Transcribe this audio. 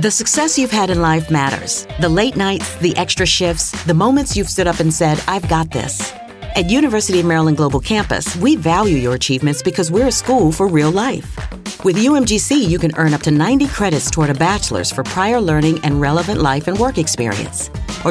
The success you've had in life matters. The late nights, the extra shifts, the moments you've stood up and said, I've got this. At University of Maryland Global Campus, we value your achievements because we're a school for real life. With UMGC, you can earn up to 90 credits toward a bachelor's for prior learning and relevant life and work experience.